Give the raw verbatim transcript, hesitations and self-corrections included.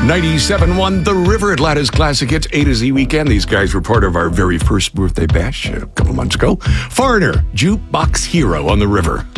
ninety-seven point one The River, Atlanta's classic hits, A to Z weekend. These guys were part of our very first birthday bash a couple months ago. Foreigner, Jukebox Hero on The River.